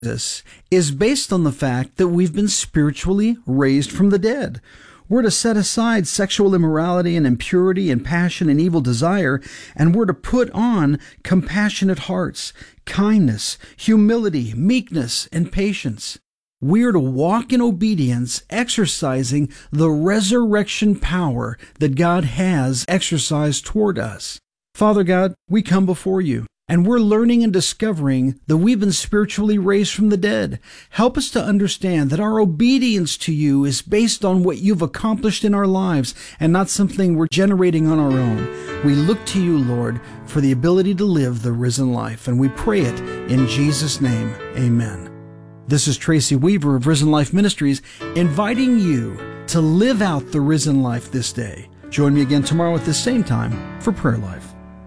this is based on the fact that we've been spiritually raised from the dead. We're to set aside sexual immorality and impurity and passion and evil desire, and we're to put on compassionate hearts, kindness, humility, meekness, and patience. We're to walk in obedience, exercising the resurrection power that God has exercised toward us. Father God, we come before you, and we're learning and discovering that we've been spiritually raised from the dead. Help us to understand that our obedience to you is based on what you've accomplished in our lives and not something we're generating on our own. We look to you, Lord, for the ability to live the risen life, and we pray it in Jesus' name. Amen. This is Tracy Weaver of Risen Life Ministries, inviting you to live out the risen life this day. Join me again tomorrow at the same time for Prayer Life.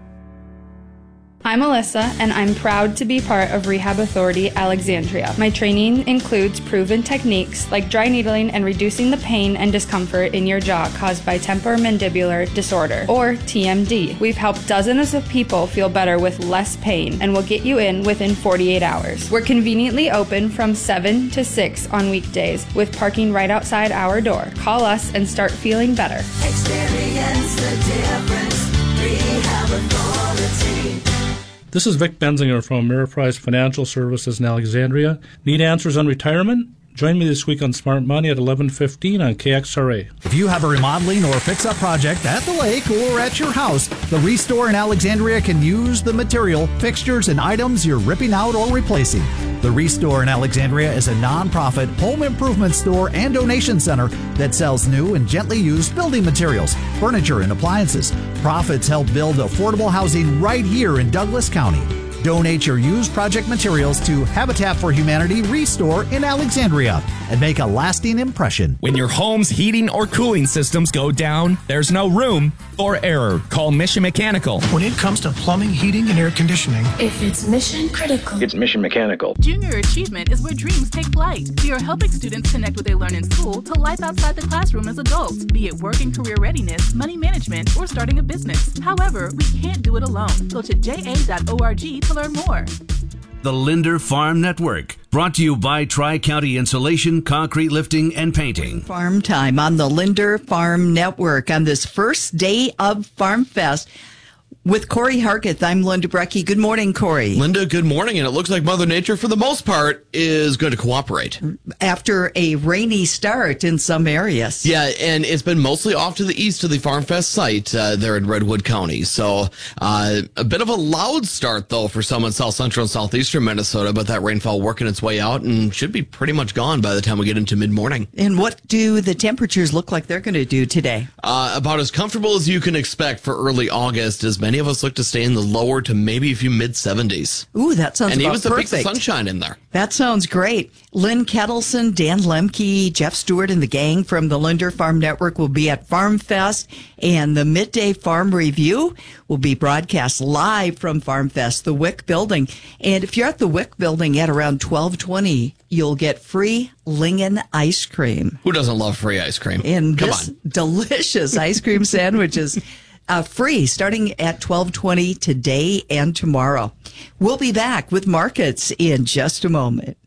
I'm Alyssa, and I'm proud to be part of Rehab Authority Alexandria. My training includes proven techniques like dry needling and reducing the pain and discomfort in your jaw caused by temporomandibular disorder, or TMD. We've helped dozens of people feel better with less pain, and we'll get you in within 48 hours. We're conveniently open from 7 to 6 on weekdays, with parking right outside our door. Call us and start feeling better. Experience the difference. Rehab Authority. This is Vic Benzinger from Ameriprise Financial Services in Alexandria. Need answers on retirement? Join me this week on Smart Money at 11:15 on KXRA. If you have a remodeling or fix-up project at the lake or at your house, the Restore in Alexandria can use the material, fixtures, and items you're ripping out or replacing. The Restore in Alexandria is a non-profit home improvement store and donation center that sells new and gently used building materials, furniture, and appliances. Profits help build affordable housing right here in Douglas County. Donate your used project materials to Habitat for Humanity Restore in Alexandria and make a lasting impression. When your home's heating or cooling systems go down, there's no room for error. Call Mission Mechanical. When it comes to plumbing, heating, and air conditioning, if it's mission critical, it's Mission Mechanical. Junior achievement is where dreams take flight. We are helping students connect what they learn in school to life outside the classroom as adults, be it work and career readiness, money management, or starting a business. However, we can't do it alone. Go to ja.org to learn more. The Linder Farm Network, brought to you by Tri-County Insulation, Concrete Lifting, and Painting. Farm time on the Linder Farm Network on this first day of Farm Fest. With Corey Harketh, I'm Linda Brecky. Good morning, Corey. Linda, good morning. And it looks like Mother Nature, for the most part, is going to cooperate. After a rainy start in some areas. Yeah, and it's been mostly off to the east of the Farm Fest site there in Redwood County. So a bit of a loud start, though, for some in south central and southeastern Minnesota, but that rainfall working its way out and should be pretty much gone by the time we get into mid-morning. And what do the temperatures look like they're going to do today? About as comfortable as you can expect for early August, as many of us look to stay in the lower to maybe a few mid-70s. Ooh, that sounds and about even perfect. the peaks of sunshine in there. That sounds great. Lynn Kettleson, Dan Lemke, Jeff Stewart, and the gang from the Linder Farm Network will be at Farm Fest, and the Midday Farm Review will be broadcast live from Farm Fest, the Wick Building. And if you're at the Wick Building at around 12:20, you'll get free Lingen ice cream. Who doesn't love free ice cream? And this delicious ice cream sandwiches. Free starting at 12:20 today and tomorrow. We'll be back with markets in just a moment.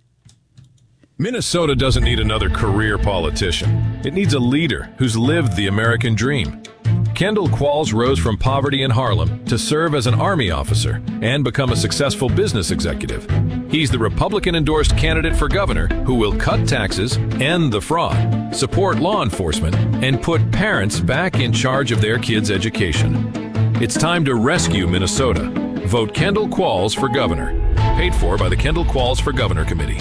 Minnesota doesn't need another career politician. It needs a leader who's lived the American dream. Kendall Qualls rose from poverty in Harlem to serve as an Army officer and become a successful business executive. He's the Republican-endorsed candidate for governor who will cut taxes, end the fraud, support law enforcement, and put parents back in charge of their kids' education. It's time to rescue Minnesota. Vote Kendall Qualls for governor. Paid for by the Kendall Qualls for Governor Committee.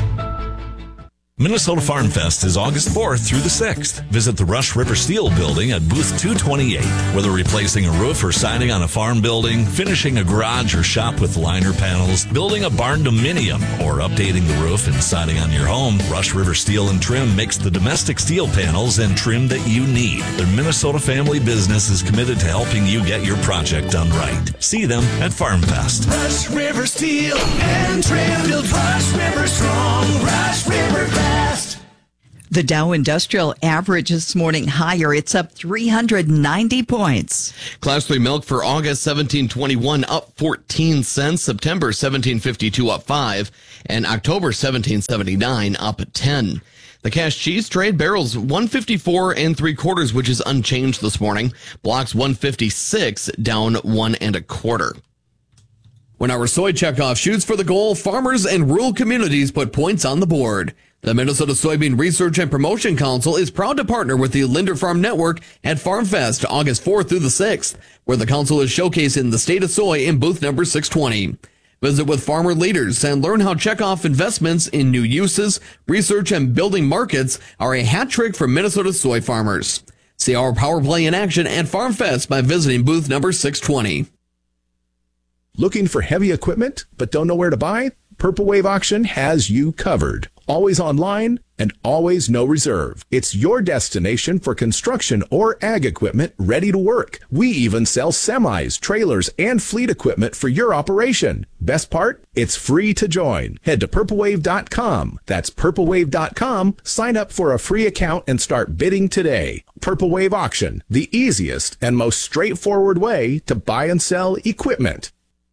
Minnesota Farm Fest is August 4th through the 6th. Visit the Rush River Steel building at booth 228. Whether replacing a roof or siding on a farm building, finishing a garage or shop with liner panels, building a barn dominium, or updating the roof and siding on your home, Rush River Steel and Trim makes the domestic steel panels and trim that you need. Their Minnesota family business is committed to helping you get your project done right. See them at Farm Fest. Rush River Steel and Trim. Build Rush River strong. Rush River fast. The Dow Industrial Average this morning higher. It's up 390 points. Class 3 milk for August 1721 up 14 cents. September 1752 up 5. And October 1779 up 10. The cash cheese trade barrels 154 3/4, which is unchanged this morning. Blocks 156 down 1 1/4. When our soy checkoff shoots for the goal, farmers and rural communities put points on the board. The Minnesota Soybean Research and Promotion Council is proud to partner with the Linder Farm Network at FarmFest August 4th through the 6th, where the council is showcasing the state of soy in booth number 620. Visit with farmer leaders and learn how checkoff investments in new uses, research, and building markets are a hat trick for Minnesota soy farmers. See our power play in action at FarmFest by visiting booth number 620. Looking for heavy equipment but don't know where to buy? Purple Wave Auction has you covered. Always online and always no reserve. It's your destination for construction or ag equipment ready to work. We even sell semis, trailers, and fleet equipment for your operation. Best part? It's free to join. Head to purplewave.com. That's purplewave.com. Sign up for a free account and start bidding today. Purple Wave Auction, the easiest and most straightforward way to buy and sell equipment.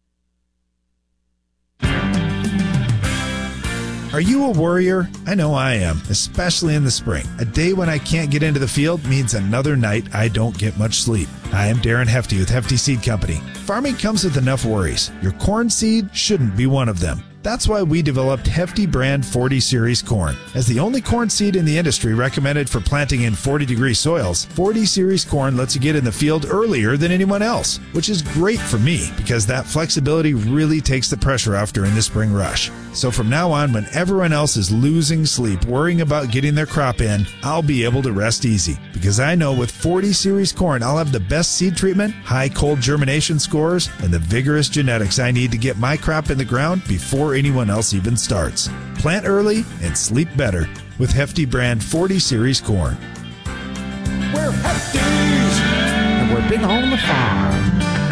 Are you a worrier? I know I am, especially in the spring. A day when I can't get into the field means another night I don't get much sleep. I am Darren Hefty with Hefty Seed Company. Farming comes with enough worries. Your corn seed shouldn't be one of them. That's why we developed Hefty brand 40 Series corn. As the only corn seed in the industry recommended for planting in 40-degree soils, 40 Series corn lets you get in the field earlier than anyone else, which is great for me because that flexibility really takes the pressure off during the spring rush. So from now on, when everyone else is losing sleep worrying about getting their crop in, I'll be able to rest easy because I know with 40 Series corn, I'll have the best seed treatment, high cold germination scores, and the vigorous genetics I need to get my crop in the ground before anyone else even starts. Plant early and sleep better with Hefty brand 40 Series corn. We're Hefties, and we're big on the farm.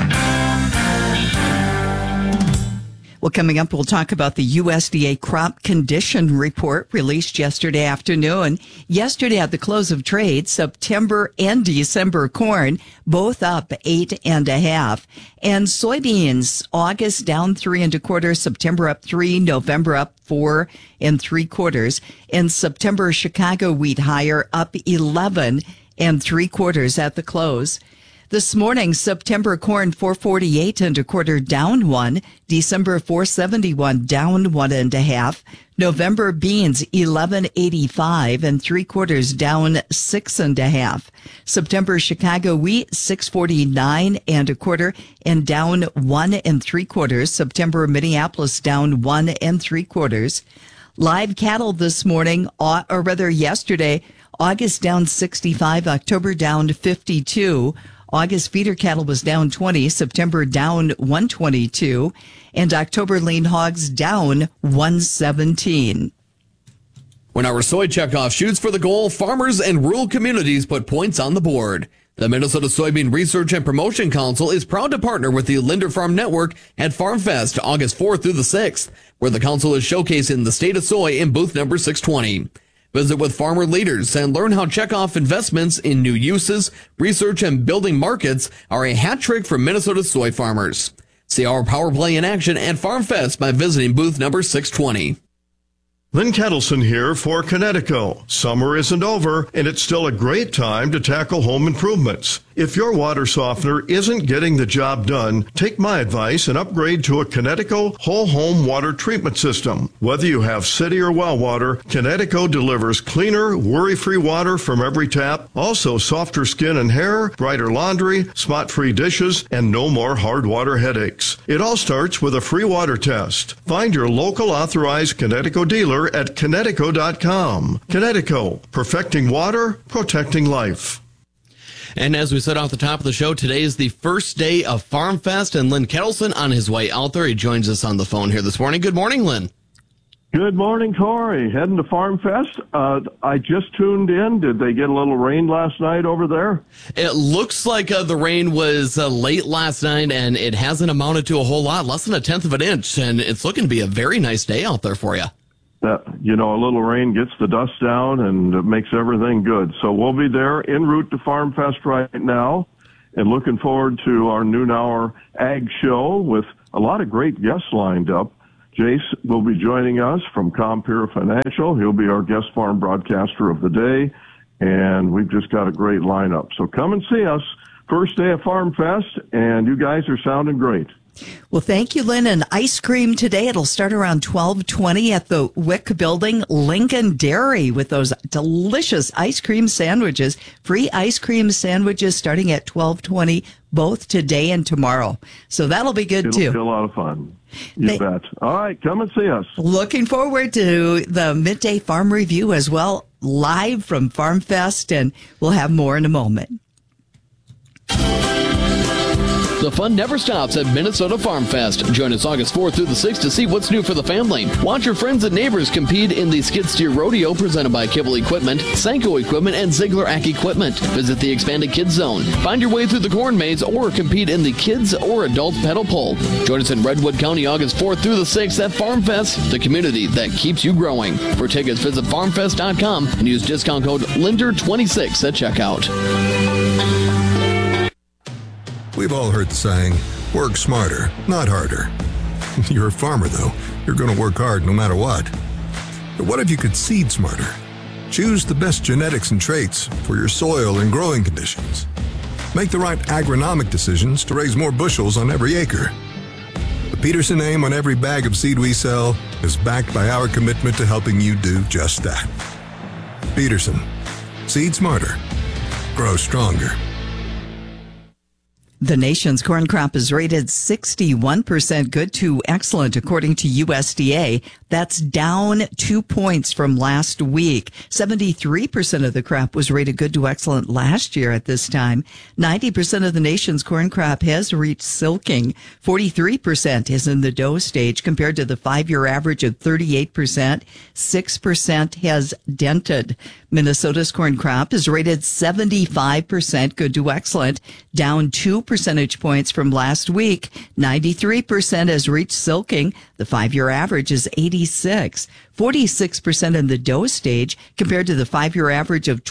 Well, coming up, we'll talk about the USDA crop condition report released yesterday afternoon. Yesterday at the close of trade, September and December corn both up 8.5%. And soybeans, August down 3 1/4, September up 3, November up 4 3/4. And September Chicago wheat higher up 11 3/4 at the close. This morning, September corn 448 1/4 down 1, December 471 down 1 1/2, November beans 1185 3/4 down 6 1/2, September Chicago wheat 649 1/4 and down 1 3/4, September Minneapolis down 1 3/4. Live cattle this morning, or rather yesterday, August down 65, October down 52. August feeder cattle was down 20, September down 122, and October lean hogs down 117. When our soy checkoff shoots for the goal, farmers and rural communities put points on the board. The Minnesota Soybean Research and Promotion Council is proud to partner with the Linder Farm Network at FarmFest August 4th through the 6th, where the council is showcasing the state of soy in booth number 620. Visit with farmer leaders and learn how checkoff investments in new uses, research, and building markets are a hat trick for Minnesota soy farmers. See our power play in action at FarmFest by visiting booth number 620. Lynn Kettleson here for Connecticut. Summer isn't over, and it's still a great time to tackle home improvements. If your water softener isn't getting the job done, take my advice and upgrade to a Connecticut whole home water treatment system. Whether you have city or well water, Connecticut delivers cleaner, worry-free water from every tap, also softer skin and hair, brighter laundry, spot-free dishes, and no more hard water headaches. It all starts with a free water test. Find your local authorized Connecticut dealer at Connecticut.com. Connecticut, perfecting water, protecting life. And as we said off the top of the show, today is the first day of FarmFest, and Lynn Kettleson on his way out there. He joins us on the phone here this morning. Good morning, Lynn. Good morning, Corey. Heading to FarmFest. I just tuned in. Did they get a little rain last night over there? It looks like the rain was late last night, and it hasn't amounted to a whole lot, less than 1/10 of an inch, and it's looking to be a very nice day out there for you. that, a little rain gets the dust down and it makes everything good. So we'll be there en route to Farm Fest right now and looking forward to our noon hour ag show with a lot of great guests lined up. Jace will be joining us from Compeer Financial. He'll be our guest farm broadcaster of the day, and we've just got a great lineup. So come and see us. First day of Farm Fest, and you guys are sounding great. Well, thank you, Lynn. And ice cream today. It'll start around 12:20 at the Wick Building, Lincoln Dairy, with those delicious ice cream sandwiches. Free ice cream sandwiches starting at 12:20, both today and tomorrow. So that'll be good, too. It'll be a lot of fun. You bet. All right, come and see us. Looking forward to the Midday Farm Review as well, live from Farm Fest, and we'll have more in a moment. The fun never stops at Minnesota Farm Fest. Join us August 4th through the 6th to see what's new for the family. Watch your friends and neighbors compete in the Skid Steer Rodeo presented by Kibble Equipment, Senko Equipment, and Ziegler Ack Equipment. Visit the expanded Kids Zone. Find your way through the corn maze or compete in the kids or adult pedal pull. Join us in Redwood County August 4th through the 6th at Farm Fest, the community that keeps you growing. For tickets, visit farmfest.com and use discount code LINDER26 at checkout. We've all heard the saying, work smarter, not harder. You're a farmer, though. You're going to work hard no matter what. But what if you could seed smarter? Choose the best genetics and traits for your soil and growing conditions. Make the right agronomic decisions to raise more bushels on every acre. The Peterson name on every bag of seed we sell is backed by our commitment to helping you do just that. Peterson. Seed smarter. Grow stronger. The nation's corn crop is rated 61% good to excellent, according to USDA. That's down 2 points from last week. 73% of the crop was rated good to excellent last year at this time. 90% of the nation's corn crop has reached silking. 43% is in the dough stage compared to the 5-year average of 38%. 6% has dented. Minnesota's corn crop is rated 75% good to excellent, down 2 percentage points from last week. 93% has reached silking. The 5-year average is 86. 46% in the dough stage compared to the 5-year average of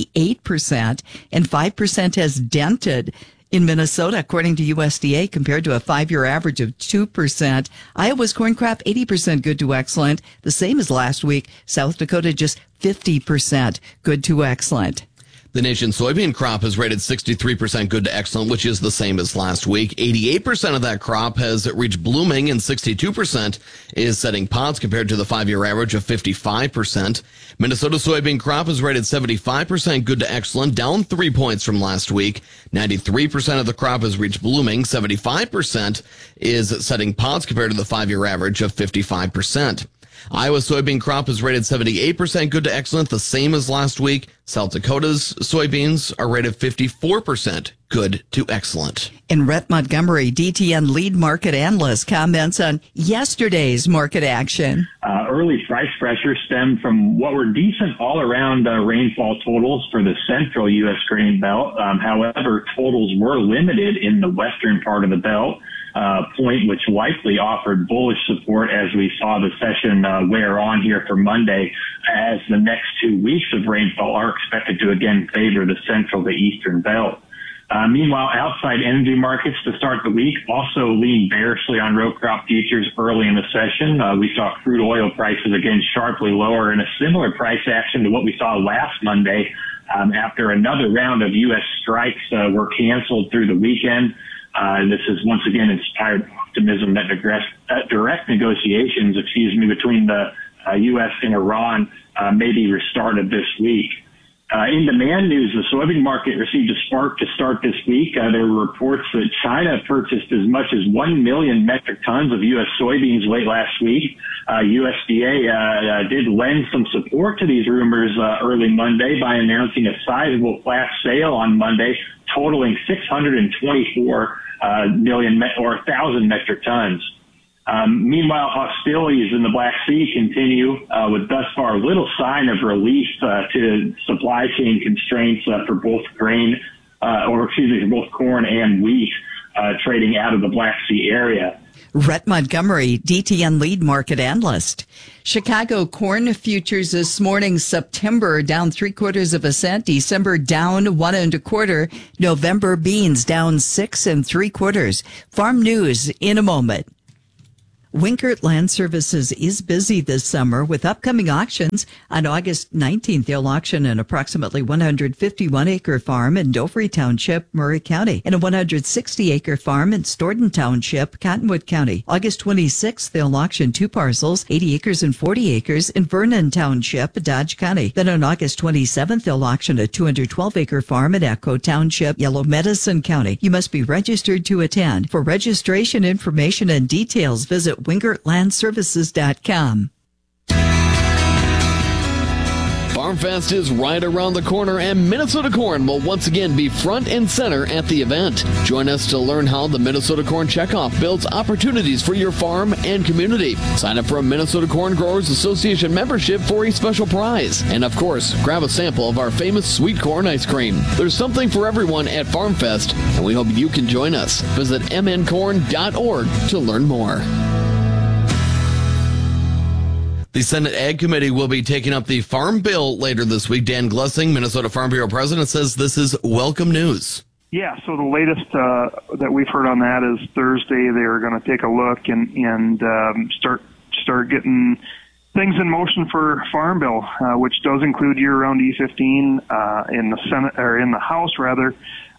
28%, and 5% has dented in Minnesota, according to USDA, compared to a 5-year average of 2%. Iowa's corn crop 80% good to excellent, the same as last week. South Dakota just 50% good to excellent. The nation's soybean crop is rated 63% good to excellent, which is the same as last week. 88% of that crop has reached blooming, and 62% is setting pods compared to the 5-year average of 55%. Minnesota's soybean crop is rated 75% good to excellent, down 3 points from last week. 93% of the crop has reached blooming. 75% is setting pods compared to the 5-year average of 55%. Iowa's soybean crop is rated 78% good to excellent, the same as last week. South Dakota's soybeans are rated 54% good to excellent. And Rhett Montgomery, DTN lead market analyst, comments on yesterday's market action. Early price pressure stemmed from what were decent all-around rainfall totals for the central U.S. grain belt. However, totals were limited in the western part of the belt. Point which likely offered bullish support as we saw the session wear on here for Monday, as the next 2 weeks of rainfall are expected to again favor the central to eastern belt. Meanwhile, outside energy markets to start the week also leaned bearishly on row crop futures early in the session. We saw crude oil prices again sharply lower in a similar price action to what we saw last Monday after another round of U.S. strikes were canceled through the weekend. This has once again inspired optimism that direct negotiations, between the U.S. and Iran may be restarted this week. In demand news, the soybean market received a spark to start this week. There were reports that China purchased as much as 1 million metric tons of U.S. soybeans late last week. USDA did lend some support to these rumors early Monday by announcing a sizable flash sale on Monday, totaling 624 million or 1,000 metric tons. Meanwhile, hostilities in the Black Sea continue with thus far little sign of relief to supply chain constraints for both for both corn and wheat trading out of the Black Sea area. Rhett Montgomery, DTN lead market analyst. Chicago corn futures this morning, September down 0.75 cents, December down 1 1/4, November beans down 6 3/4. Farm news in a moment. Winkert Land Services is busy this summer with upcoming auctions. On August 19th, they'll auction an approximately 151-acre farm in Dovry Township, Murray County, and a 160-acre farm in Stoughton Township, Cottonwood County. August 26th, they'll auction 2 parcels, 80 acres and 40 acres, in Vernon Township, Dodge County. Then on August 27th, they'll auction a 212-acre farm in Echo Township, Yellow Medicine County. You must be registered to attend. For registration information and details, visit WingertLandServices.com. FarmFest is right around the corner, and Minnesota Corn will once again be front and center at the event. Join us to learn how the Minnesota Corn Checkoff builds opportunities for your farm and community. Sign up for a Minnesota Corn Growers Association membership for a special prize. And of course, grab a sample of our famous sweet corn ice cream. There's something for everyone at FarmFest, and we hope you can join us. Visit mncorn.org to learn more. The Senate Ag Committee will be taking up the Farm Bill later this week. Dan Glessing, Minnesota Farm Bureau president, says this is welcome news. Yeah, so the latest that we've heard on that is Thursday they are going to take a look and start getting things in motion for Farm Bill, which does include year-round E15 in the Senate, or in the House rather.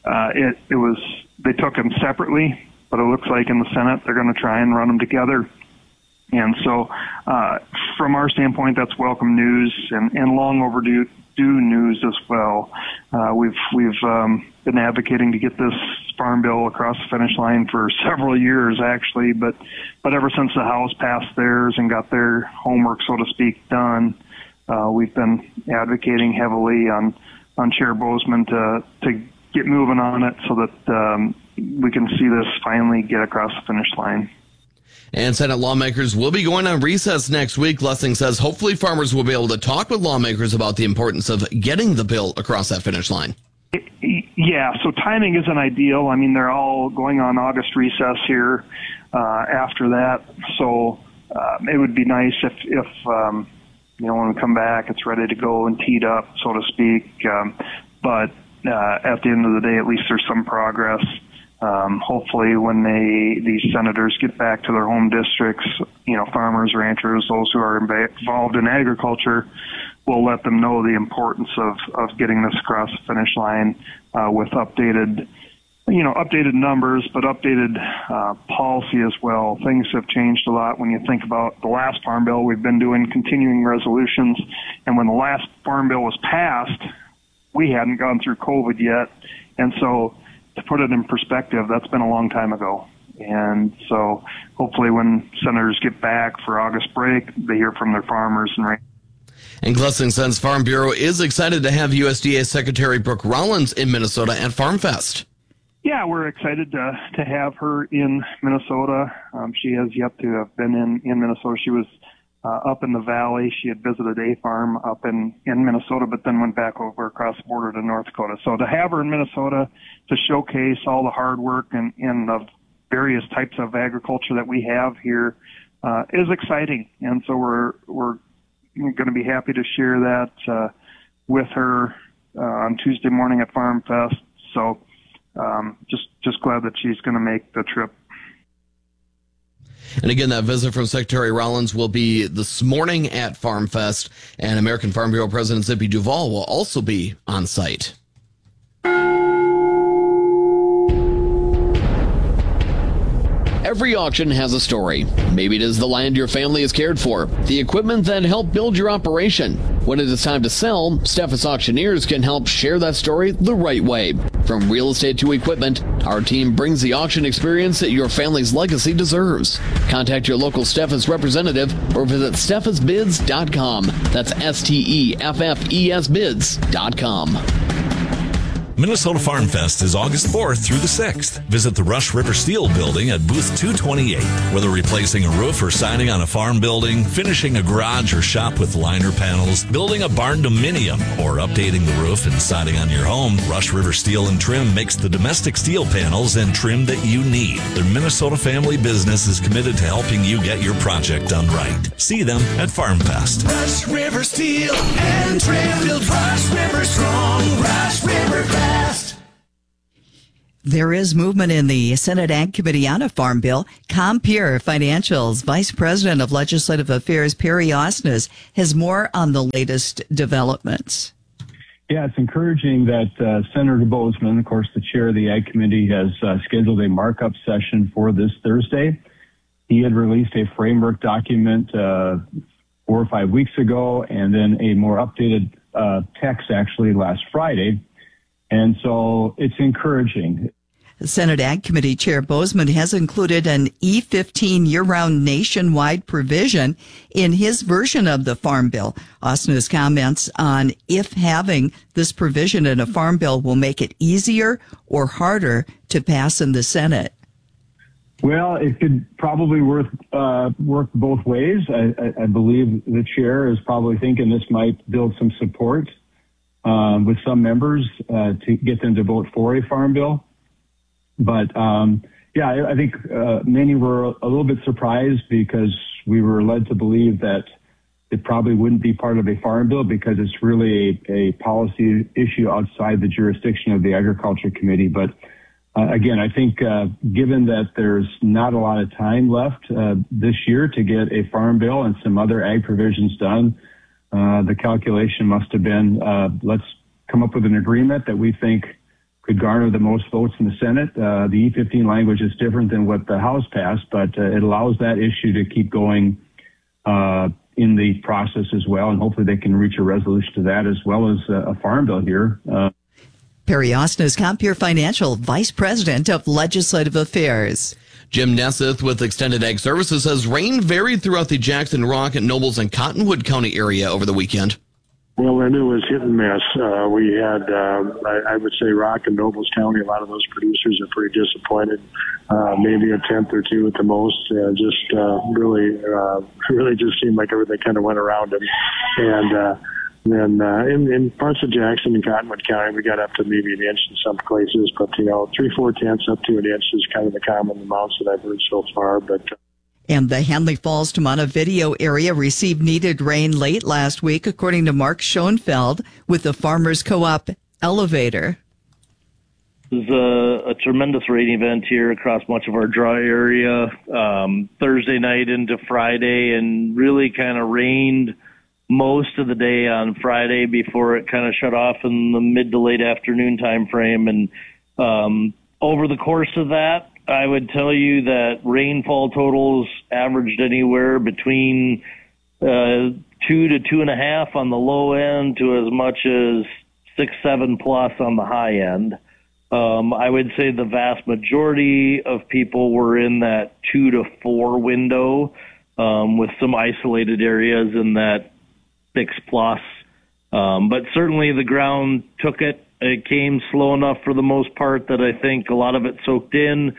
They took them separately, but it looks like in the Senate they're going to try and run them together. And so, from our standpoint, that's welcome news and long overdue news as well. We've been advocating to get this Farm Bill across the finish line for several years, actually, but ever since the House passed theirs and got their homework, so to speak, done, we've been advocating heavily on Chair Bozeman to get moving on it so that we can see this finally get across the finish line. And Senate lawmakers will be going on recess next week. Glessing says hopefully farmers will be able to talk with lawmakers about the importance of getting the bill across that finish line. Yeah, so timing isn't ideal. I mean, they're all going on August recess here after that. So it would be nice if when we come back, it's ready to go and teed up, so to speak. But at the end of the day, at least there's some progress. Hopefully when these senators get back to their home districts, farmers, ranchers, those who are involved in agriculture, will let them know the importance of getting this across the finish line with updated numbers, but updated policy as well. Things have changed a lot when you think about the last Farm Bill. We've been doing continuing resolutions, and when the last Farm Bill was passed, we hadn't gone through COVID yet, and so to put it in perspective, that's been a long time ago. And so hopefully when senators get back for August break, they hear from their farmers. And Glessing says Farm Bureau is excited to have USDA Secretary Brooke Rollins in Minnesota at FarmFest. Yeah, we're excited to have her in Minnesota. She has yet to have been in Minnesota. She was up in the valley. She had visited a farm up in Minnesota, but then went back over across the border to North Dakota. So to have her in Minnesota to showcase all the hard work and the various types of agriculture that we have here is exciting. And so we're going to be happy to share that with her on Tuesday morning at FarmFest. So just glad that she's going to make the trip. And again, that visit from Secretary Rollins will be this morning at FarmFest, and American Farm Bureau President Zippy Duvall will also be on site. Every auction has a story. Maybe it is the land your family has cared for, the equipment that helped build your operation. When it is time to sell, Steffes Auctioneers can help share that story the right way. From real estate to equipment, our team brings the auction experience that your family's legacy deserves. Contact your local Steffes representative or visit SteffesBids.com. That's STEFFES bids.com. Minnesota Farm Fest is August 4th through the 6th. Visit the Rush River Steel Building at booth 228. Whether replacing a roof or siding on a farm building, finishing a garage or shop with liner panels, building a barn dominium, or updating the roof and siding on your home, Rush River Steel and Trim makes the domestic steel panels and trim that you need. Their Minnesota family business is committed to helping you get your project done right. See them at Farm Fest. Rush River Steel and Trim. Build Rush River strong. Rush River fast. There is movement in the Senate Ag Committee on a farm bill. Compeer Financial's Vice President of Legislative Affairs, Perry Osnes, has more on the latest developments. Yeah, it's encouraging that Senator Bozeman, of course, the chair of the Ag Committee, has scheduled a markup session for this Thursday. He had released a framework document 4 or 5 weeks ago, and then a more updated text actually last Friday. And so it's encouraging. Senate Ag Committee Chair Bozeman has included an E15 year-round nationwide provision in his version of the Farm Bill. Osnes comments on if having this provision in a Farm Bill will make it easier or harder to pass in the Senate. Well, it could probably work both ways. I believe the chair is probably thinking this might build some support with some members to get them to vote for a farm bill. But, I think many were a little bit surprised because we were led to believe that it probably wouldn't be part of a farm bill because it's really a policy issue outside the jurisdiction of the Agriculture Committee. But again, I think given that there's not a lot of time left this year to get a farm bill and some other ag provisions done, the calculation must have been, let's come up with an agreement that we think could garner the most votes in the Senate. The E15 language is different than what the House passed, but it allows that issue to keep going in the process as well, and hopefully they can reach a resolution to that as well as a farm bill here. Perry Osnes, Compeer Financial Vice President of Legislative Affairs. Jim Nesseth with Extended Ag Services says rain varied throughout the Jackson, Rock, Nobles, and Cottonwood County area over the weekend. Well, I knew it was hit and miss. We had, I would say, Rock and Nobles County, a lot of those producers are pretty disappointed. Maybe a tenth or two at the most. Really just seemed like everything kind of went around them. And then in parts of Jackson and Cottonwood County, we got up to maybe an inch in some places. But, 3/4 tenths up to an inch is kind of the common amounts that I've heard so far. But And the Hanley Falls to Montevideo area received needed rain late last week, according to Mark Schoenfeld with the Farmers Co-op Elevator. This is a tremendous rain event here across much of our dry area. Thursday night into Friday, and really kind of rained most of the day on Friday before it kind of shut off in the mid to late afternoon time frame. And over the course of that, I would tell you that rainfall totals averaged anywhere between 2 to 2.5 on the low end to as much as 6, 7 plus on the high end. I would say the vast majority of people were in that 2 to 4 window, with some isolated areas in that 6 plus. But certainly the ground took it. It came slow enough for the most part that I think a lot of it soaked in.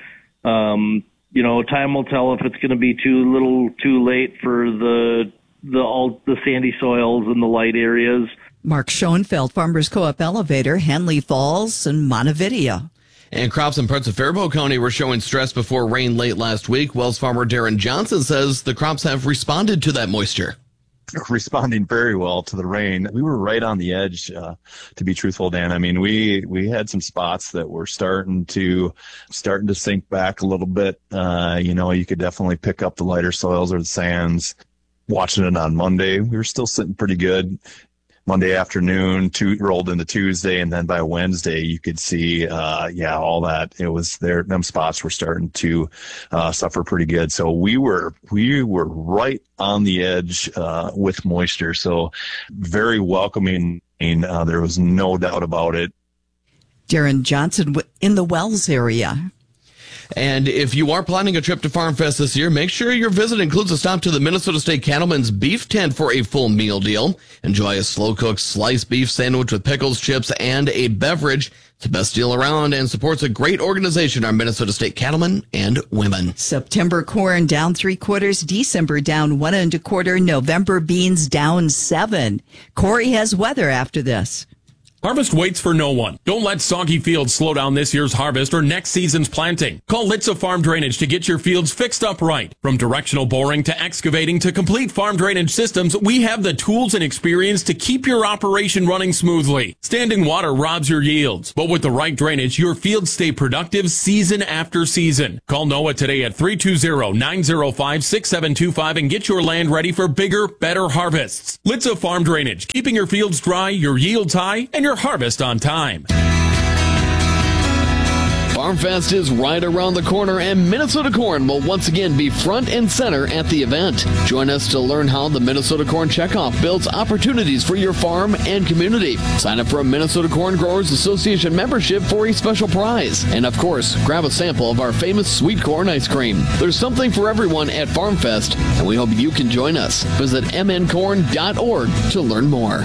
Time will tell if it's going to be too little, too late for the sandy soils and the light areas. Mark Schoenfeld, Farmers Co-op Elevator, Hanley Falls, and Montevideo. And crops in parts of Faribault County were showing stress before rain late last week. Wells farmer Darren Johnson says the crops have responded to that moisture. Responding very well to the rain. We were right on the edge, to be truthful, Dan. I mean, we had some spots that were starting to sink back a little bit. You could definitely pick up the lighter soils or the sands. Watching it on Monday, we were still sitting pretty good. Monday afternoon, rolled into Tuesday, and then by Wednesday, you could see, all that. It was there. Them spots were starting to suffer pretty good. So we were right on the edge with moisture. So very welcoming. There was no doubt about it. Darren Johnson in the Wells area. And if you are planning a trip to Farm Fest this year, make sure your visit includes a stop to the Minnesota State Cattlemen's Beef Tent for a full meal deal. Enjoy a slow-cooked sliced beef sandwich with pickles, chips, and a beverage. It's the best deal around and supports a great organization, our Minnesota State Cattlemen and Women. September corn down 3/4, December down 1 1/4, November beans down 7. Corey has weather after this. Harvest waits for no one. Don't let soggy fields slow down this year's harvest or next season's planting. Call Litza Farm Drainage to get your fields fixed up right. From directional boring to excavating to complete farm drainage systems, we have the tools and experience to keep your operation running smoothly. Standing water robs your yields, but with the right drainage, your fields stay productive season after season. Call Noah today at 320-905-6725 and get your land ready for bigger, better harvests. Litza Farm Drainage, keeping your fields dry, your yields high, and your harvest on time. Farm Fest is right around the corner, and Minnesota Corn will once again be front and center at the event. Join us to learn how the Minnesota Corn Checkoff builds opportunities for your farm and community. Sign up for a Minnesota Corn Growers Association membership for a special prize. And of course, grab a sample of our famous sweet corn ice cream. There's something for everyone at Farm Fest, and we hope you can join us. Visit mncorn.org to learn more.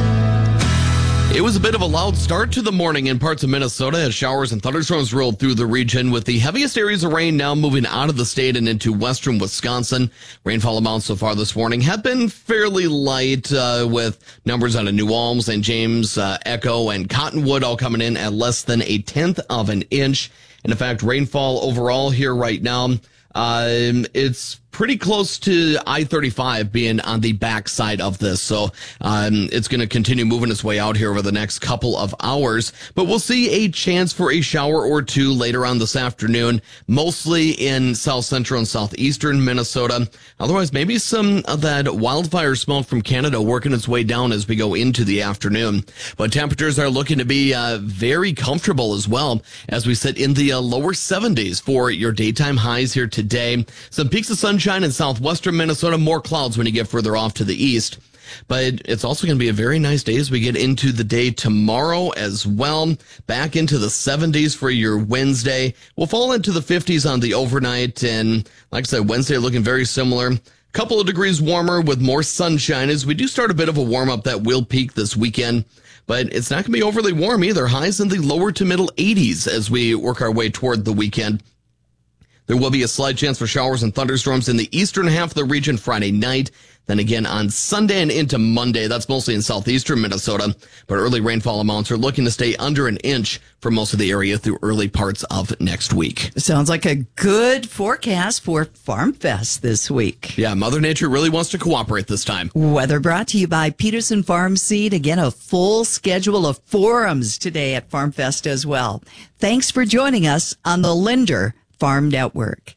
It was a bit of a loud start to the morning in parts of Minnesota as showers and thunderstorms rolled through the region, with the heaviest areas of rain now moving out of the state and into western Wisconsin. Rainfall amounts so far this morning have been fairly light, with numbers out of New Ulm, St. James, Echo, and Cottonwood all coming in at less than 1/10 of an inch. And in fact, rainfall overall here right now, it's pretty close to I-35 being on the backside of this. So it's going to continue moving its way out here over the next couple of hours. But we'll see a chance for a shower or two later on this afternoon, mostly in south central and southeastern Minnesota. Otherwise, maybe some of that wildfire smoke from Canada working its way down as we go into the afternoon. But temperatures are looking to be very comfortable as well, as we sit in the lower 70s for your daytime highs here today. Some peaks of sunshine in southwestern Minnesota, more clouds when you get further off to the east. But it's also going to be a very nice day as we get into the day tomorrow as well. Back into the 70s for your Wednesday. We'll fall into the 50s on the overnight. And like I said, Wednesday looking very similar. Couple of degrees warmer with more sunshine as we do start a bit of a warm up that will peak this weekend. But it's not going to be overly warm either. Highs in the lower to middle 80s as we work our way toward the weekend. There will be a slight chance for showers and thunderstorms in the eastern half of the region Friday night. Then again on Sunday and into Monday. That's mostly in southeastern Minnesota. But early rainfall amounts are looking to stay under an inch for most of the area through early parts of next week. Sounds like a good forecast for Farm Fest this week. Yeah, Mother Nature really wants to cooperate this time. Weather brought to you by Peterson Farm Seed. Again, a full schedule of forums today at Farm Fest as well. Thanks for joining us on the Linder Farm Network.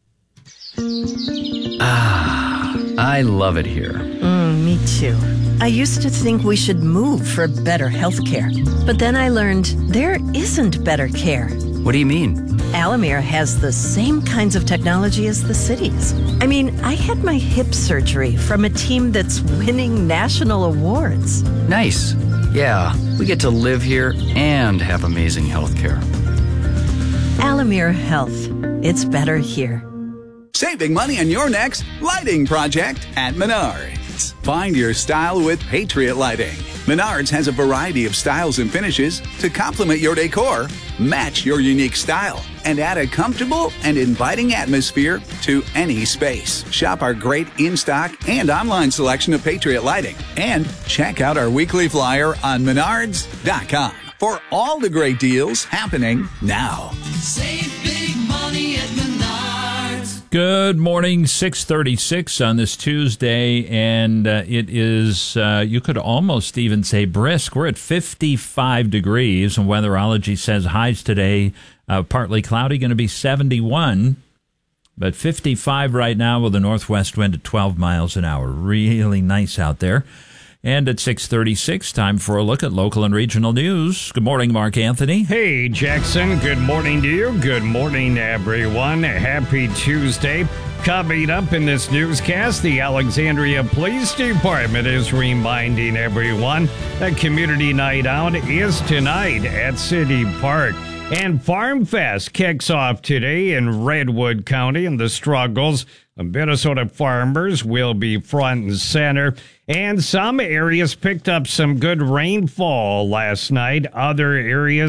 I love it here. Me too. I used to think we should move for better health care. But then I learned there isn't better care. What do you mean? Alamere has the same kinds of technology as the cities. I mean, I had my hip surgery from a team that's winning national awards. Nice. Yeah, we get to live here and have amazing health care. Alamere Health. It's better here. Saving money on your next lighting project at Menards. Find your style with Patriot Lighting. Menards has a variety of styles and finishes to complement your decor, match your unique style, and add a comfortable and inviting atmosphere to any space. Shop our great in-stock and online selection of Patriot Lighting. And check out our weekly flyer on menards.com for all the great deals happening now. Save big money at Menards. Good morning, 6:36 on this Tuesday, and it is, you could almost even say brisk. We're at 55 degrees, and Weatherology says highs today, partly cloudy, going to be 71, but 55 right now with a northwest wind at 12 miles an hour. Really nice out there. And at 6:36, time for a look at local and regional news. Good morning, Mark Anthony. Hey, Jackson. Good morning to you. Good morning, everyone. Happy Tuesday. Coming up in this newscast, the Alexandria Police Department is reminding everyone that Community Night Out is tonight at City Park. And Farm Fest kicks off today in Redwood County, and the struggles of Minnesota farmers will be front and center. And some areas picked up some good rainfall last night. Other areas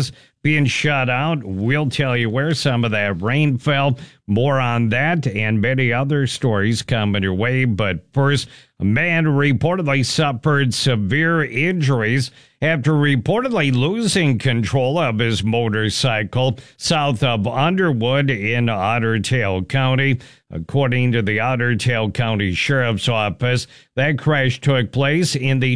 being shut out. We'll tell you where some of that rain fell. More on that and many other stories coming your way. But first, a man reportedly suffered severe injuries after reportedly losing control of his motorcycle south of Underwood in Otter Tail County. According to the Otter Tail County Sheriff's Office, that crash took place in the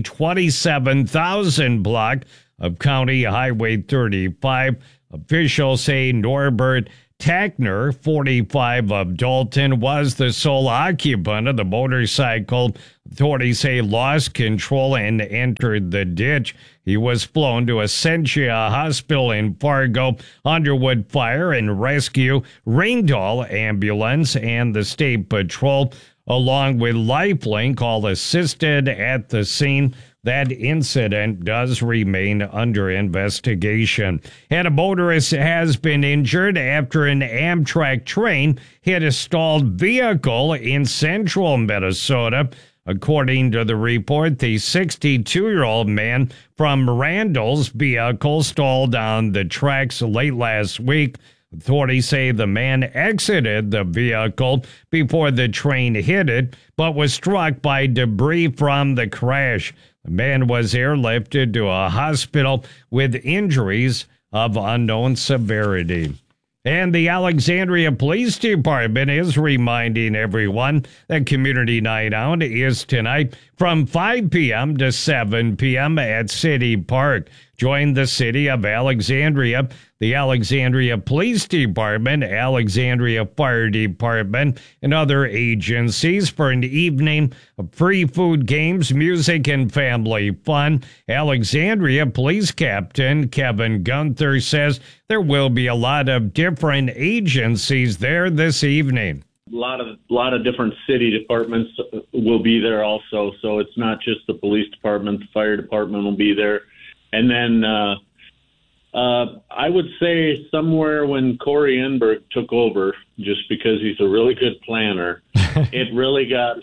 27,000 block of County Highway 35. Officials say Norbert Tackner, 45 of Dalton, was the sole occupant of the motorcycle. Authorities say lost control and entered the ditch. He was flown to Essentia Hospital in Fargo. Underwood Fire and Rescue, Ringdahl Ambulance, and the State Patrol, along with Lifelink, all assisted at the scene. That incident does remain under investigation. And a motorist has been injured after an Amtrak train hit a stalled vehicle in central Minnesota. According to the report, the 62-year-old man from Randall's vehicle stalled on the tracks late last week. Authorities say the man exited the vehicle before the train hit it, but was struck by debris from the crash. The man was airlifted to a hospital with injuries of unknown severity. And the Alexandria Police Department is reminding everyone that Community Night Out is tonight from 5 p.m. to 7 p.m. at City Park. Join the City of Alexandria, the Alexandria Police Department, Alexandria Fire Department, and other agencies for an evening of free food, games, music, and family fun. Alexandria Police Captain Kevin Gunther says there will be a lot of different agencies there this evening. A lot of different city departments will be there also, so it's not just the police department. The fire department will be there. And then I would say somewhere when Corey Enberg took over, just because he's a really good planner, it really got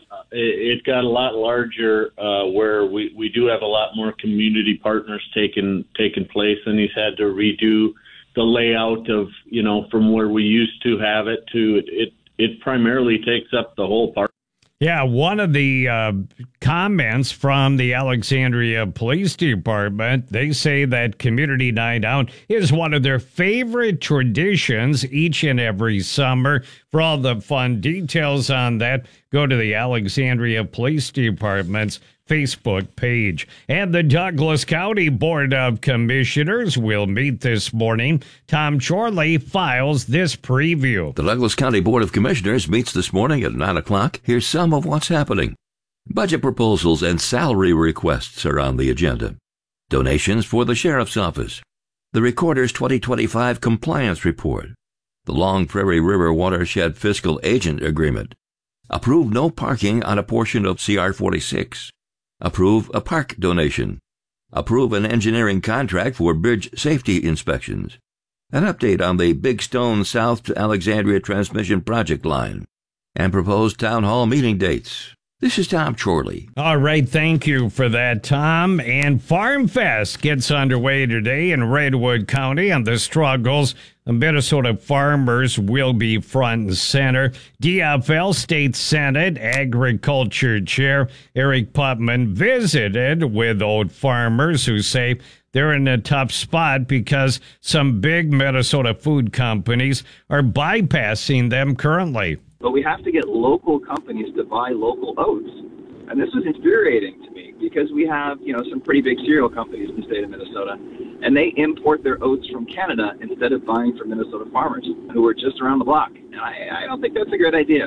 a lot larger where we do have a lot more community partners taking place, and he's had to redo the layout of, from where we used to have it to it primarily takes up the whole park. Yeah, one of the comments from the Alexandria Police Department, they say that Community Night Out is one of their favorite traditions each and every summer. For all the fun details on that, go to the Alexandria Police Department's Facebook page. And the Douglas County Board of Commissioners will meet this morning. Tom Chorley files this preview. The Douglas County Board of Commissioners meets this morning at 9 o'clock. Here's some of what's happening. Budget proposals and salary requests are on the agenda. Donations for the Sheriff's Office. The Recorder's 2025 Compliance Report. The Long Prairie River Watershed Fiscal Agent Agreement. Approve no parking on a portion of CR 46. Approve a park donation. Approve an engineering contract for bridge safety inspections. An update on the Big Stone South to Alexandria Transmission Project line. And proposed town hall meeting dates. This is Tom Chorley. All right, thank you for that, Tom. And Farm Fest gets underway today in Redwood County, and the struggles of Minnesota farmers will be front and center. DFL State Senate Agriculture Chair Eric Putman visited with oat farmers who say they're in a tough spot because some big Minnesota food companies are bypassing them currently. But we have to get local companies to buy local oats. And this is infuriating to me because we have, some pretty big cereal companies in the state of Minnesota, and they import their oats from Canada instead of buying from Minnesota farmers who are just around the block. And I don't think that's a good idea.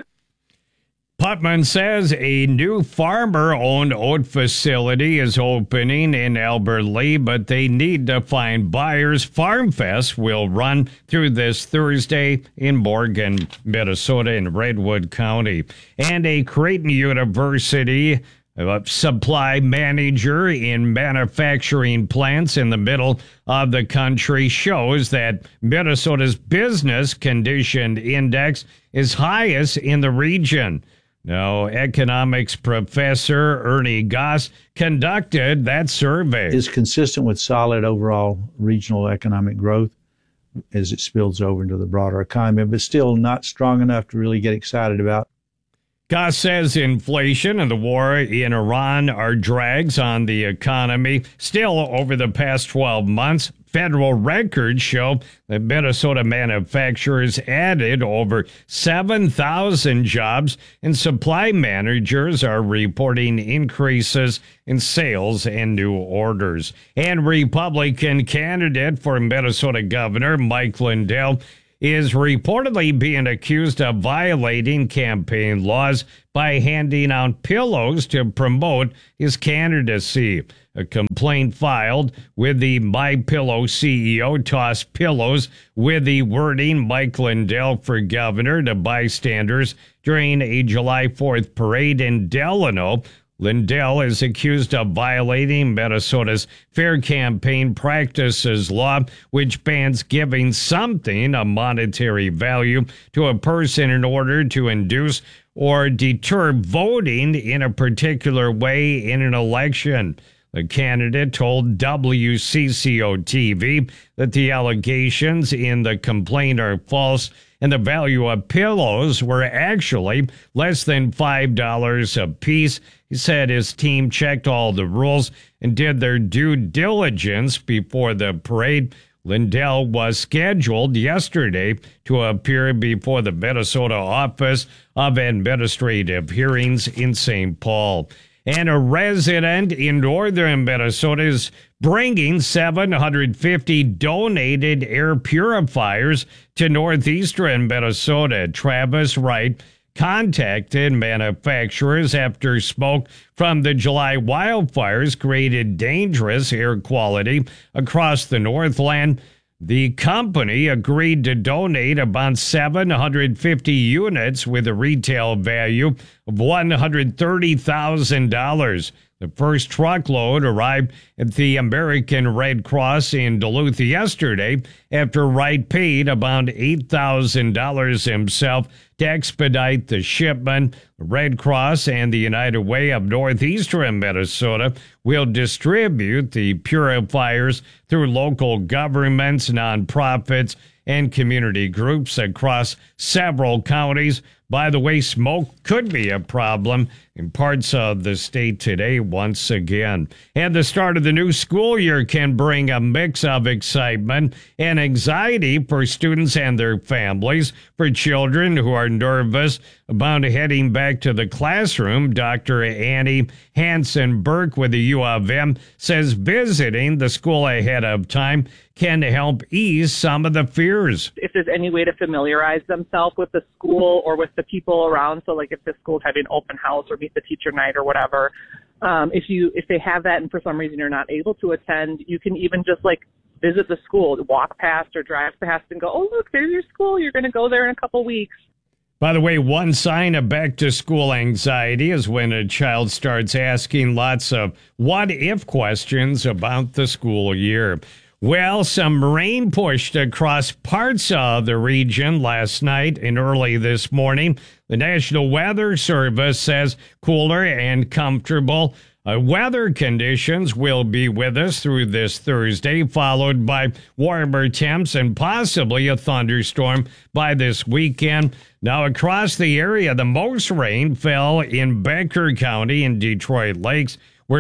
Putman says a new farmer-owned oat facility is opening in Albert Lea, but they need to find buyers. Farm Fest will run through this Thursday in Morgan, Minnesota, in Redwood County. And a Creighton University supply manager in manufacturing plants in the middle of the country shows that Minnesota's business condition index is highest in the region. Now, economics professor Ernie Goss conducted that survey. Is consistent with solid overall regional economic growth. as it spills over into the broader economy, but still not strong enough to really get excited about. Goss says inflation and the war in Iran are drags on the economy. Still, over the past 12 months, federal records show that Minnesota manufacturers added over 7,000 jobs, and supply managers are reporting increases in sales and new orders. And Republican candidate for Minnesota Governor Mike Lindell is reportedly being accused of violating campaign laws by handing out pillows to promote his candidacy. A complaint filed with the MyPillow CEO tossed pillows with the wording Mike Lindell for governor to bystanders during a July 4th parade in Delano. Lindell is accused of violating Minnesota's Fair Campaign Practices Law, which bans giving something a monetary value to a person in order to induce or deter voting in a particular way in an election. The candidate told WCCO-TV that the allegations in the complaint are false and the value of pillows were actually less than $5 a piece. He said his team checked all the rules and did their due diligence before the parade. Lindell was scheduled yesterday to appear before the Minnesota Office of Administrative Hearings in St. Paul. And a resident in northern Minnesota is bringing 750 donated air purifiers to northeastern Minnesota. Travis Wright contacted manufacturers after smoke from the July wildfires created dangerous air quality across the Northland. The company agreed to donate about 750 units with a retail value of $130,000. The first truckload arrived at the American Red Cross in Duluth yesterday after Wright paid about $8,000 himself to expedite the shipment. The Red Cross and the United Way of Northeastern Minnesota will distribute the purifiers through local governments, nonprofits, and community groups across several counties. By the way, smoke could be a problem in parts of the state today once again. And the start of the new school year can bring a mix of excitement and anxiety for students and their families. For children who are nervous about heading back to the classroom, Dr. Annie Hansen-Burke with the U of M says visiting the school ahead of time can help ease some of the fears. If there's any way to familiarize themselves with the school or with the people around, so like if the school's having open house or meet the teacher night or whatever, if they have that and for some reason you're not able to attend, you can even just like visit the school, walk past or drive past and go, oh, look, there's your school. You're going to go there in a couple weeks. By the way, one sign of back-to-school anxiety is when a child starts asking lots of what-if questions about the school year. Well, some rain pushed across parts of the region last night and early this morning. The National Weather Service says cooler and comfortable weather conditions will be with us through this Thursday, followed by warmer temps and possibly a thunderstorm by this weekend. Now, across the area, the most rain fell in Becker County in Detroit Lakes, where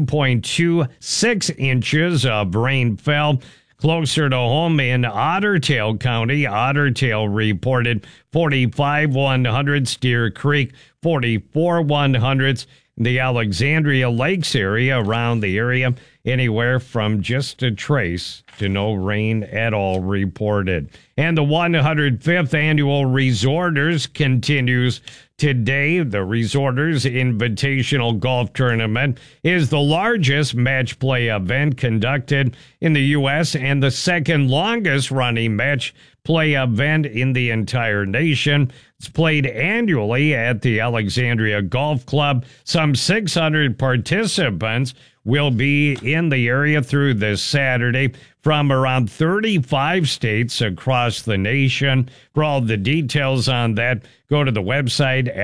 1.26 inches of rain fell. Closer to home in Otter Tail County, Otter Tail reported 45 100ths, Deer Creek 44 100ths. The Alexandria Lakes area, around the area, anywhere from just a trace to no rain at all reported. And the 105th Annual Resorters continues today. The Resorters Invitational Golf Tournament is the largest match play event conducted in the U.S. and the second longest running match play event in the entire nation. It's played annually at the Alexandria Golf Club. Some 600 participants will be in the area through this Saturday from around 35 states across the nation. For all the details on that, go to the website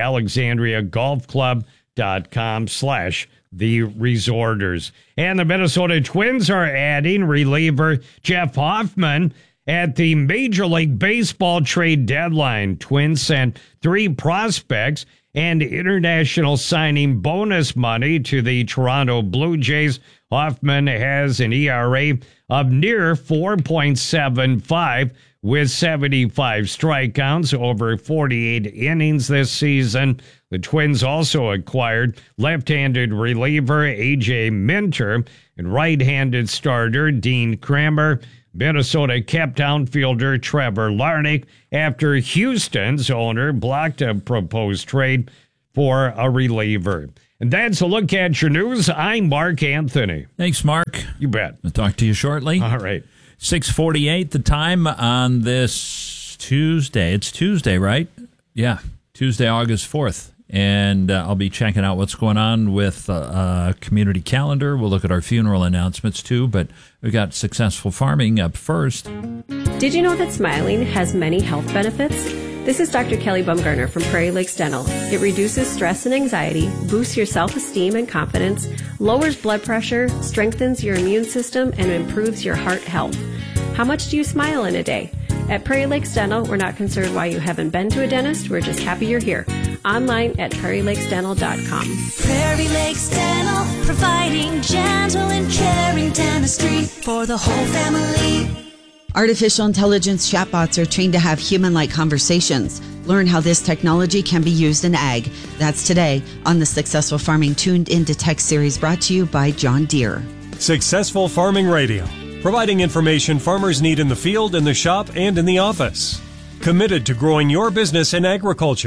alexandriagolfclub.com/the Resorters. And the Minnesota Twins are adding reliever Jeff Hoffman At the Major League Baseball trade deadline, Twins sent 3 prospects and international signing bonus money to the Toronto Blue Jays. Hoffman has an ERA of near 4.75 with 75 strikeouts over 48 innings this season. The Twins also acquired left-handed reliever A.J. Minter and right-handed starter Dean Kramer. Minnesota kept outfielder Trevor Larnach after Houston's owner blocked a proposed trade for a reliever. And that's a look at your news. I'm Mark Anthony. Thanks, Mark. You bet. I'll talk to you shortly. All right. 6:48 the time on this Tuesday. It's Tuesday, right? Yeah, Tuesday, August 4th. And I'll be checking out what's going on with community calendar. We'll look at our funeral announcements, too. But we've got Successful Farming up first. Did you know that smiling has many health benefits? This is Dr. Kelly Baumgartner from Prairie Lakes Dental. It reduces stress and anxiety, boosts your self-esteem and confidence, lowers blood pressure, strengthens your immune system, and improves your heart health. How much do you smile in a day? At Prairie Lakes Dental, we're not concerned why you haven't been to a dentist. We're just happy you're here. Online at prairielakesdental.com. Prairie Lakes Dental, providing gentle and caring dentistry for the whole family. Artificial intelligence chatbots are trained to have human-like conversations. Learn how this technology can be used in ag. That's today on the Successful Farming Tuned Into Tech series, brought to you by John Deere. Successful Farming Radio, providing information farmers need in the field, in the shop, and in the office. Committed to growing your business in agriculture.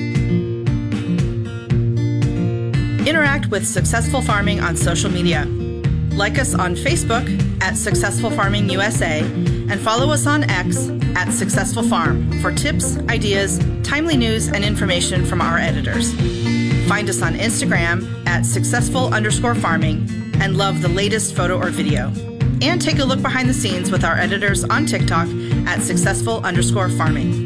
Interact with Successful Farming on social media. Like us on Facebook at Successful Farming USA and follow us on X at Successful Farm for tips, ideas, timely news, and information from our editors. Find us on Instagram at successful_farming and love the latest photo or video. And take a look behind the scenes with our editors on TikTok at successful_farming.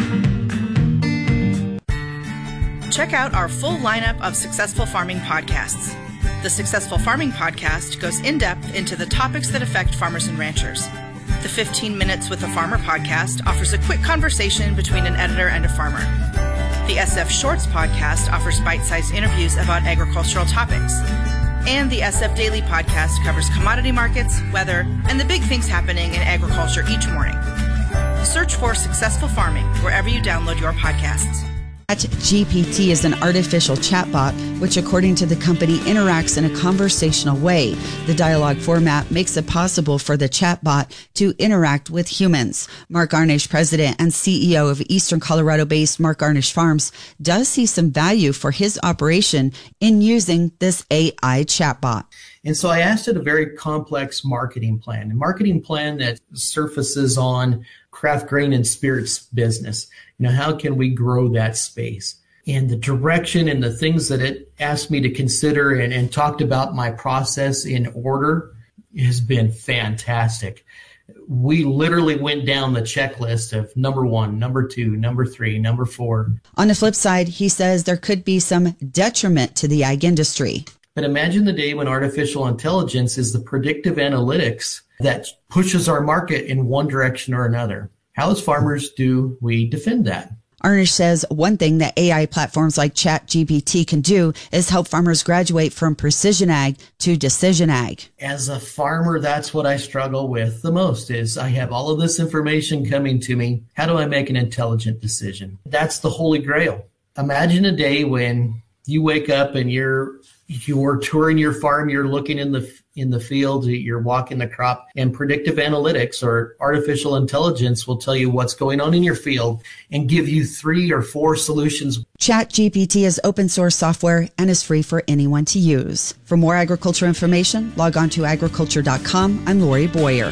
Check out our full lineup of Successful Farming podcasts. The Successful Farming podcast goes in-depth into the topics that affect farmers and ranchers. The 15 Minutes with a Farmer podcast offers a quick conversation between an editor and a farmer. The SF Shorts podcast offers bite-sized interviews about agricultural topics. And the SF Daily podcast covers commodity markets, weather, and the big things happening in agriculture each morning. Search for Successful Farming wherever you download your podcasts. ChatGPT is an artificial chatbot, which, according to the company, interacts in a conversational way. The dialogue format makes it possible for the chatbot to interact with humans. Mark Arnish, president and CEO of Eastern Colorado-based Mark Arnish Farms, does see some value for his operation in using this AI chatbot. And so I asked it a very complex marketing plan that surfaces on craft grain and spirits business. How can we grow that space? And the direction and the things that it asked me to consider and talked about my process in order has been fantastic. We literally went down the checklist of number 1, number 2, number 3, number 4. On the flip side, he says there could be some detriment to the ag industry. But imagine the day when artificial intelligence is the predictive analytics that pushes our market in one direction or another. How, as farmers, do we defend that? Arnish says one thing that AI platforms like ChatGPT can do is help farmers graduate from precision ag to decision ag. As a farmer, that's what I struggle with the most is I have all of this information coming to me. How do I make an intelligent decision? That's the holy grail. Imagine a day when you wake up and you're touring your farm, you're looking in the field, you're walking the crop, and predictive analytics or artificial intelligence will tell you what's going on in your field and give you 3 or 4 solutions. ChatGPT is open source software and is free for anyone to use. For more agriculture information, log on to agriculture.com. I'm Lori Boyer.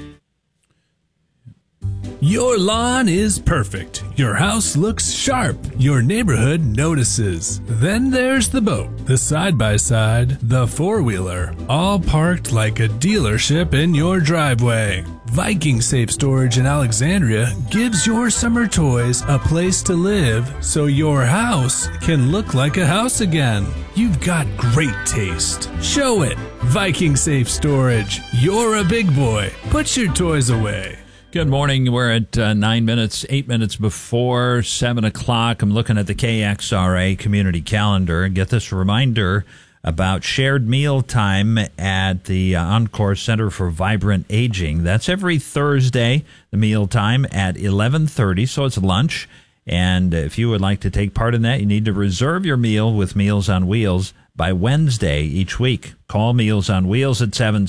Your lawn is perfect. Your house looks sharp. Your neighborhood notices. Then there's the boat, the side-by-side, the four-wheeler, all parked like a dealership in your driveway. Viking Safe Storage in Alexandria gives your summer toys a place to live so your house can look like a house again. You've got great taste. Show it. Viking Safe Storage. You're a big boy. Put your toys away. Good morning. We're at 8 minutes before 7 o'clock. I'm looking at the KXRA community calendar and get this reminder about shared meal time at the Encore Center for Vibrant Aging. That's every Thursday, the meal time at 11:30, so it's lunch. And if you would like to take part in that, you need to reserve your meal with Meals on Wheels by Wednesday each week. Call Meals on Wheels at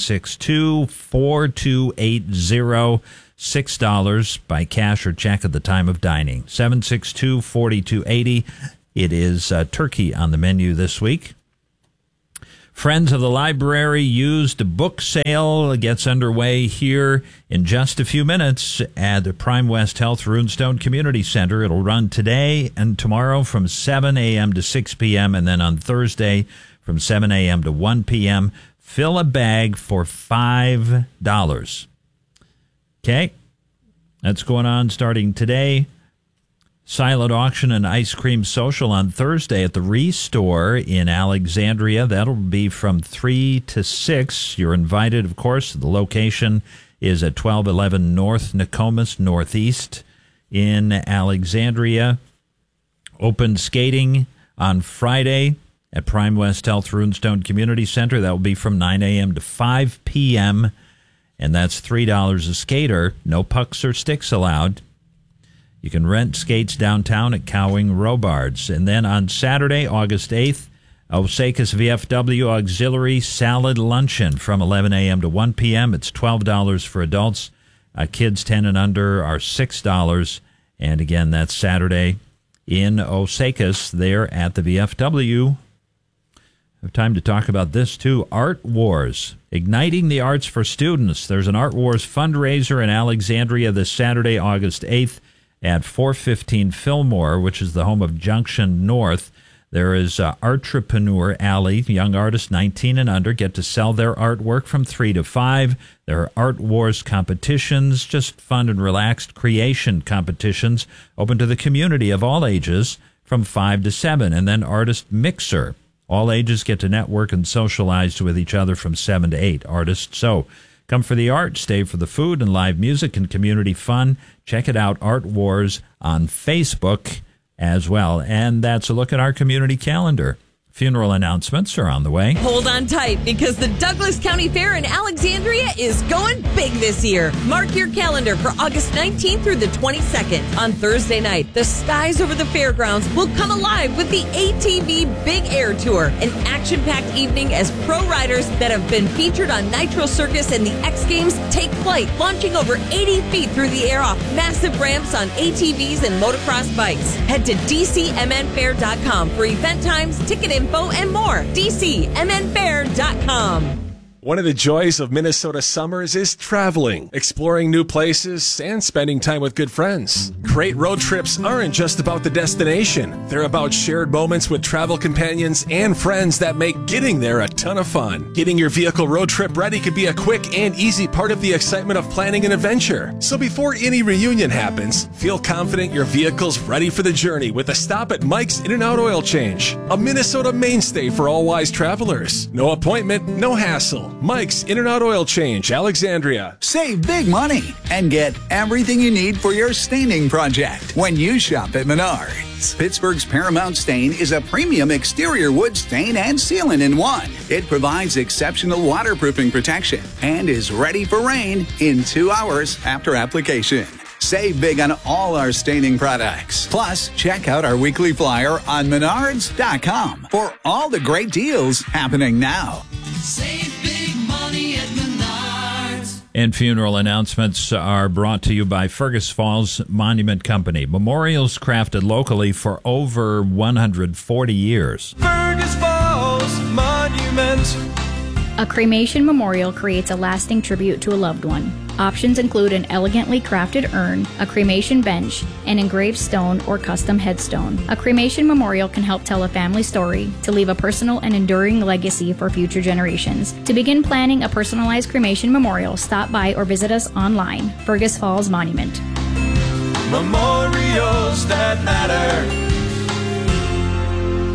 762-4280. $6 by cash or check at the time of dining. 762-4280. It is turkey on the menu this week. Friends of the Library used book sale gets underway here in just a few minutes at the Prime West Health Runestone Community Center. It'll run today and tomorrow from 7 a.m. to 6 p.m. and then on Thursday from 7 a.m. to 1 p.m. Fill a bag for $5. Okay, that's going on starting today. Silent auction and ice cream social on Thursday at the Restore in Alexandria. That'll be from 3 to 6. You're invited, of course. The location is at 1211 North Nokomis Northeast in Alexandria. Open skating on Friday at Prime West Health Runestone Community Center. That will be from 9 a.m. to 5 p.m., and that's $3 a skater. No pucks or sticks allowed. You can rent skates downtown at Cowing Robards. And then on Saturday, August 8th, Osakas VFW Auxiliary Salad Luncheon from 11 a.m. to 1 p.m. It's $12 for adults. Kids 10 and under are $6. And again, that's Saturday in Osakas there at the VFW. I have time to talk about this, too. Art Wars, igniting the arts for students. There's an Art Wars fundraiser in Alexandria this Saturday, August 8th at 415 Fillmore, which is the home of Junction North. There is Artrepreneur Alley. Young artists 19 and under get to sell their artwork from 3 to 5. There are Art Wars competitions, just fun and relaxed creation competitions, open to the community of all ages from 5 to 7. And then Artist Mixer. All ages get to network and socialize with each other from 7 to 8 artists. So come for the art, stay for the food and live music and community fun. Check it out, Art Wars, on Facebook as well. And that's a look at our community calendar. Funeral announcements are on the way. Hold on tight, because the Douglas County Fair in Alexandria is going big this year. Mark your calendar for August 19th through the 22nd. On Thursday night, the skies over the fairgrounds will come alive with the ATV Big Air Tour, an action-packed evening as pro riders that have been featured on Nitro Circus and the X Games take flight, launching over 80 feet through the air off massive ramps on ATVs and motocross bikes. Head to DCMNFair.com for event times, ticket info, and more. DCMNFair.com. One of the joys of Minnesota summers is traveling, exploring new places, and spending time with good friends. Great road trips aren't just about the destination. They're about shared moments with travel companions and friends that make getting there a ton of fun. Getting your vehicle road trip ready could be a quick and easy part of the excitement of planning an adventure. So before any reunion happens, feel confident your vehicle's ready for the journey with a stop at Mike's In-N-Out Oil Change, a Minnesota mainstay for all wise travelers. No appointment, no hassle. Mike's In-N-Out Oil Change, Alexandria. Save big money and get everything you need for your staining project when you shop at Menards. Pittsburgh's Paramount Stain is a premium exterior wood stain and sealant in one. It provides exceptional waterproofing protection and is ready for rain in 2 hours after application. Save big on all our staining products. Plus, check out our weekly flyer on Menards.com for all the great deals happening now. Save big money at Menards. And funeral announcements are brought to you by Fergus Falls Monument Company. Memorials crafted locally for over 140 years. Fergus Falls Monument. A cremation memorial creates a lasting tribute to a loved one. Options include an elegantly crafted urn, a cremation bench, an engraved stone, or custom headstone. A cremation memorial can help tell a family story to leave a personal and enduring legacy for future generations. To begin planning a personalized cremation memorial, stop by or visit us online. Fergus Falls Monument. Memorials that matter.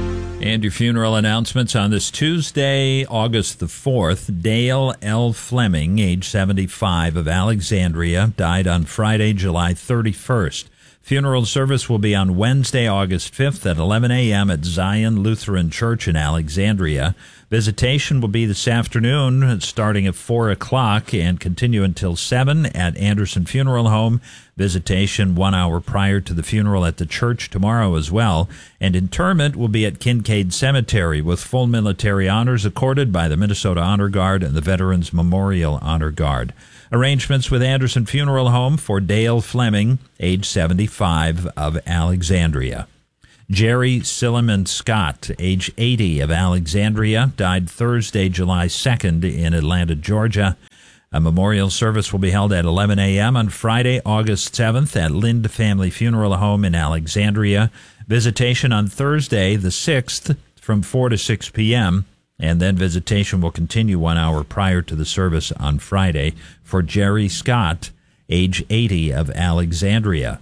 And your funeral announcements on this Tuesday, August the 4th. Dale L. Fleming, age 75, of Alexandria, died on Friday, July 31st. Funeral service will be on Wednesday, August 5th at 11 a.m. at Zion Lutheran Church in Alexandria. Visitation will be this afternoon, starting at 4 o'clock and continue until 7 at Anderson Funeral Home. Visitation 1 hour prior to the funeral at the church tomorrow as well. And interment will be at Kincaid Cemetery with full military honors accorded by the Minnesota Honor Guard and the Veterans Memorial Honor Guard. Arrangements with Anderson Funeral Home for Dale Fleming, age 75, of Alexandria. Jerry Silliman Scott, age 80, of Alexandria, died Thursday, July 2nd in Atlanta, Georgia. A memorial service will be held at 11 a.m. on Friday, August 7th at Lind Family Funeral Home in Alexandria. Visitation on Thursday, the 6th, from 4 to 6 p.m., and then visitation will continue 1 hour prior to the service on Friday for Jerry Scott, age 80, of Alexandria.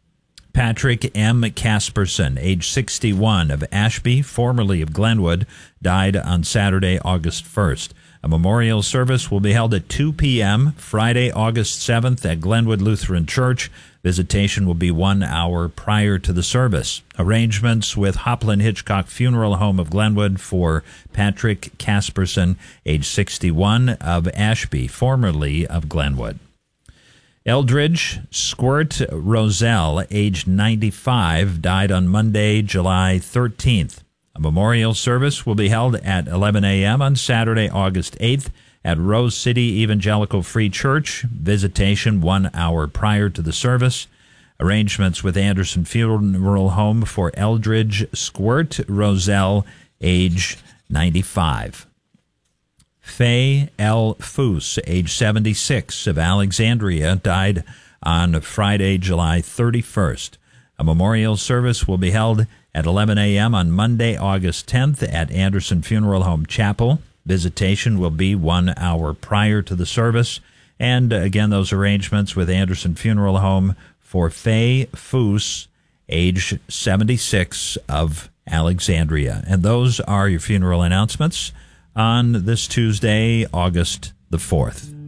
Patrick M. Casperson, age 61, of Ashby, formerly of Glenwood, died on Saturday, August 1st. A memorial service will be held at 2 p.m. Friday, August 7th at Glenwood Lutheran Church. Visitation will be 1 hour prior to the service. Arrangements with Hopland Hitchcock Funeral Home of Glenwood for Patrick Casperson, age 61, of Ashby, formerly of Glenwood. Eldridge Squirt Roselle, age 95, died on Monday, July 13th. A memorial service will be held at 11 a.m. on Saturday, August 8th at Rose City Evangelical Free Church. Visitation 1 hour prior to the service. Arrangements with Anderson Funeral Home for Eldridge Squirt Roselle, age 95. Faye L. Foose, age 76, of Alexandria, died on Friday, July 31st. A memorial service will be held at 11 a.m. on Monday, August 10th at Anderson Funeral Home Chapel. Visitation will be 1 hour prior to the service. And again, those arrangements with Anderson Funeral Home for Faye Foose, age 76, of Alexandria. And those are your funeral announcements on this Tuesday, August the 4th.